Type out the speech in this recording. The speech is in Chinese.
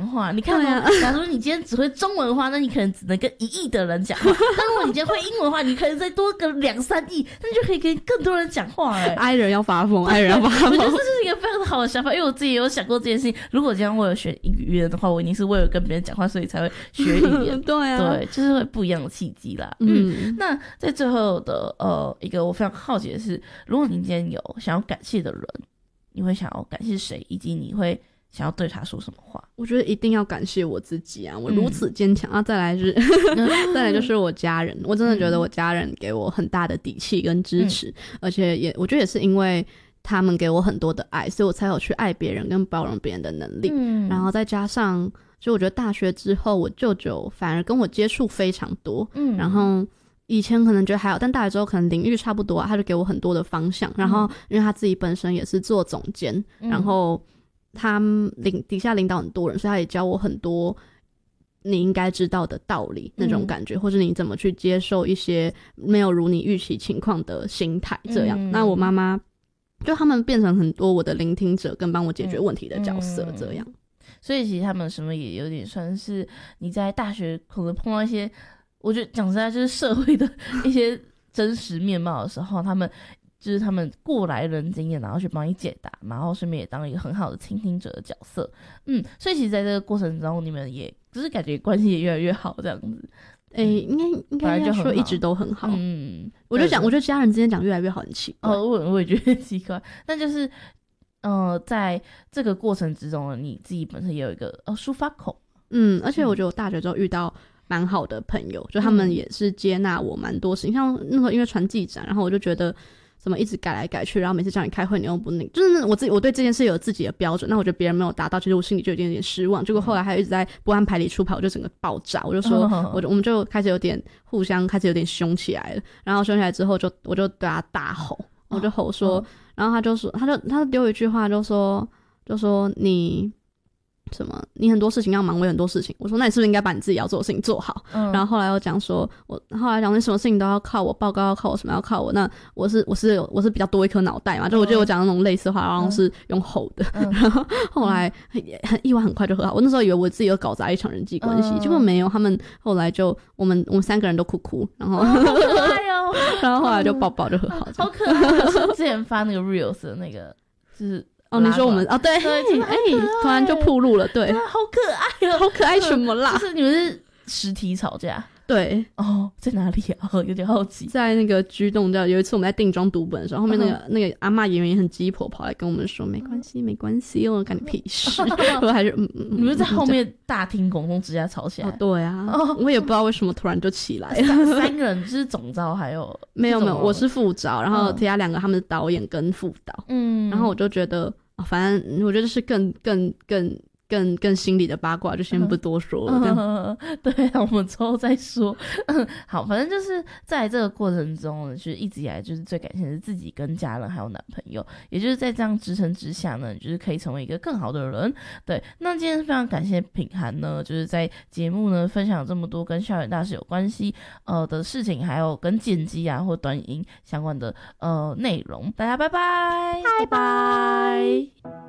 话。你看假如你今天只会中文的话，那你可能只能跟1亿的人讲话。但如果你今天会英文的话，你可能再多个2-3亿，那你就可以跟更多人讲话。 爱人要发疯，爱人要发疯。 我觉得这是一个非常好的想法，因为我自己也有想过这件事情。如果今天我有学语言的话，我一定是为了跟别人讲话，所以才会学语言。 对啊， 对，就是会不一样的契机啦。那在最后的一个我非常好奇的是，如果你今天有想要感谢的人，你会想要感谢谁，以及你会想要对他说什么话？ 我觉得一定要感谢我自己啊，我如此坚强再来是再来就是我家人，我真的觉得我家人给我很大的底气跟支持，而且我觉得也是因为他们给我很多的爱，所以我才有去爱别人跟包容别人的能力。然后再加上就我觉得大学之后，我舅舅反而跟我接触非常多，然后以前可能觉得还好，但大学之后可能领域差不多他就给我很多的方向。然后因为他自己本身也是做总监，然后他底下领导很多人，所以他也教我很多你应该知道的道理那种感觉，或者你怎么去接受一些没有如你预期情况的心态这样。那我妈妈就他们变成很多我的聆听者跟帮我解决问题的角色这样。 所以其实他们什么也有点算是你在大学可能碰到一些，我觉得讲实在就是社会的一些真实面貌的时候，他们过来人经验，然后去帮你解答，然后顺便也当一个很好的倾听者的角色。所以其实在这个过程中，你们也就是感觉关系也越来越好这样子。应该要说一直都很好。我觉得家人之间讲越来越好很奇怪。 我也觉得很奇怪，但就是在这个过程之中，你自己本身也有一个抒发口。 而且我觉得我大学之后遇到蛮好的朋友，就他们也是接纳我蛮多事情，像那个因为传记展，然后我就觉得怎么一直改来改去，然后每次叫你开会你又不那，就是我对这件事有自己的标准，那我觉得别人没有达到，其实我心里就有点失望。结果后来还一直在不按牌理出牌，我就整个爆炸，我就说我们就开始有点互相开始有点凶起来了，然后凶起来之后我就对他大吼，我就吼说，然后他就丢一句话就说你什么你很多事情要忙，我有很多事情。我说那你是不是应该把你自己要做的事情做好？然后后来又讲说你什么事情都要靠我，报告要靠我，什么要靠我，那我是比较多一颗脑袋嘛，就我觉得我讲那种类似话然后是用吼的。然后后来很意外很快就和好，我那时候以为我自己有搞砸一场人际关系，结果没有，他们后来就我们3个人都哭，然后好可爱哦然后后来就抱就和好。 好可爱我之前发那个 reels 的那个就是你说我们对突然就暴露了，对， 好可爱好可爱什么啦？ 就是你们是实体吵架？ 对在哪里啊？有点好奇。 在那个居动叫有一次我们在定妆读本的时候，后面那个阿嬷演员也很鸡婆，跑来跟我们说没关系，我干你屁事。我还是你们在后面大庭广众之下吵起来？ 对啊，我也不知道为什么突然就起来了。 3个人就是总召还有没有，我是副召，然后其他2个他们是导演跟副导。然后我就觉得反正我觉得是更心里的八卦就先不多说了。 对，我们之后再说。好，反正就是在这个过程中呢，就是一直以来就是最感谢的是自己跟家人还有男朋友，也就是在这样支撑之下呢，就是可以成为一个更好的人。对，那今天非常感谢品涵呢，就是在节目呢分享这么多跟校园大事有关系的事情，还有跟剪辑啊或短影音相关的内容。大家拜拜， 拜拜。